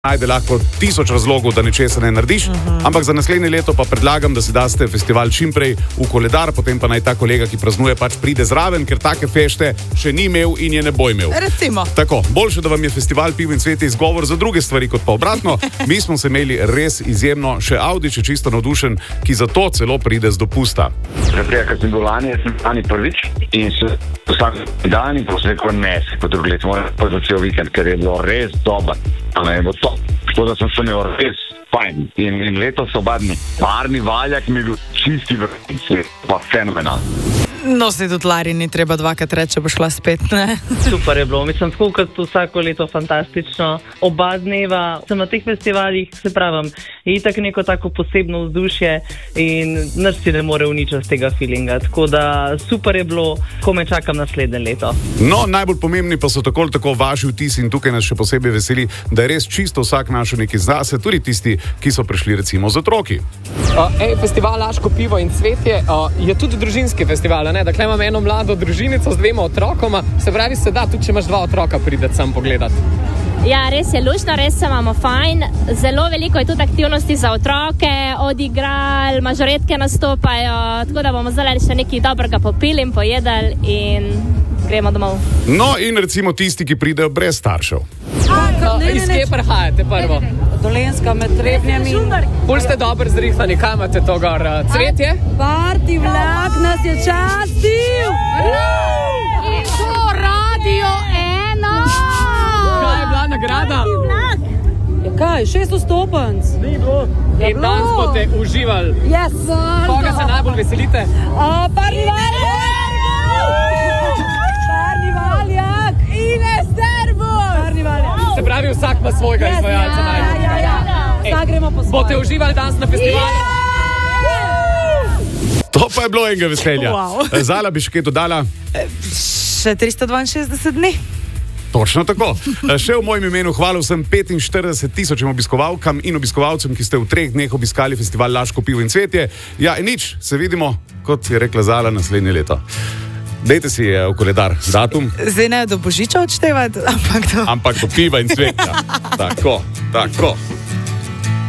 Najde lahko 1000 razlogov, da nečesa ne narediš, ampak za naslednje leto pa predlagam, da si daste festival čim prej v koledar, potem pa naj ta kolega, ki praznuje, pač pride zraven, ker take fešte še ni imel in je ne bo imel. Recimo. Tako, boljše, da vam je festival Pivo in cvetje izgovor za druge stvari kot pa obratno. Mi smo se imeli res izjemno, še Audič je čisto navdušen, ki zato celo pride z dopusta. Zato, ker sem bil lani prvič in se vsak dan in posvetil mes, kot drugi let, moram pa za cel vikend, ker je bilo res dobro. Tako da sem se imel res fajn. In letos obadni parni valjak mi je bil čisti vrhunski, pa fenomenalno. No, se tudi Lari ni treba dvakrat reči, če bo šla spet, ne? Super je bilo, mislim, tako kot vsako leto fantastično. Oba dneva sem na teh festivalih, se pravim, je itak neko tako posebno vzdušje in nič si ne more uničiti tega feelinga. Tako da super je bilo, ko me čakam naslednje leto. No, najbolj pomembni pa so tako ali tako vaši vtisi in tukaj nas še posebej veseli, da je res čisto vsak našel nekaj zase, tudi tisti, ki so prišli recimo z otroki. Festival Laško pivo in cvetje je tudi družinski festival, ne? Dakle imam eno mlado družinico z 2 otrokoma, se pravi se da, tudi če imaš 2 otroka, prideti sem pogledat. Ja, res je luštno, res se imamo fajn. Zelo veliko je tudi aktivnosti za otroke, odigral, mažoretke nastopajo, tako da bomo zdaj še nekaj dobrega popili in pojedali in gremo domov. No in recimo tisti, ki pridejo brez staršev. Iz kje prihajate prvo? Dolenska med Trebnjami. Pol ste dobro zrihtani, kaj imate to gor? Cvetje? Parti vlak nas je častil! In to Radio 1! Kaj je bila nagrada? Ja kaj, 600 stopenc? Ni bilo. In danes boste uživali. Yes! Koga se najbolj veselite? Parni valjak! Parni valjak! Ines Terbus! Parni valjak! Se pravi, vsak ima svojega izvajalca najbolj. Vsak gremo po svoje. Boste uživali danes na festivalu? To pa je bilo enega veselja. Wow. Zala bi še kaj dodala? Še 362 dni. Točno tako. Še v mojem imenu hvala vsem 45.000 obiskovalkam in obiskovalcem, ki ste v 3 dneh obiskali festival Laško pivo in cvetje. Ja, in nič, se vidimo, kot je rekla Zala, naslednje leto. Dejte si v koledar datum. Zdaj ne do Božiča odštevati, ampak do piva in cvetja. Tako.